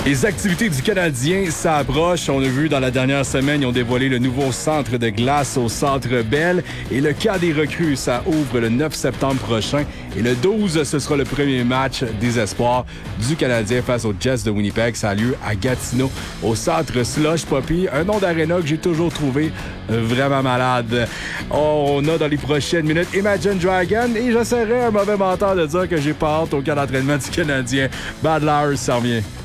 Les activités du Canadien s'approchent. On a vu dans la dernière semaine, ils ont dévoilé le nouveau centre de glace au Centre Bell. Et le camp des recrues, ça ouvre le 9 septembre prochain. Et le 12, ce sera le premier match des espoirs du Canadien face aux Jets de Winnipeg. Ça a lieu à Gatineau, au centre Slush Poppy. Un nom d'aréna que j'ai toujours trouvé vraiment malade. On a dans les prochaines minutes Imagine Dragon. Et je serais un mauvais menteur de dire que j'ai pas hâte au camp d'entraînement du Canadien. Bad Lars, ça revient.